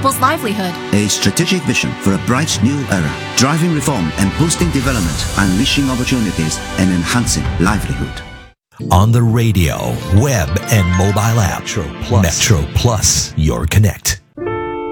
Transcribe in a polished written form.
people's livelihood. A strategic vision for a bright new era, driving reform and boosting development, unleashing opportunities and enhancing livelihood. On the radio, web, and mobile app. Metro Plus, your connect.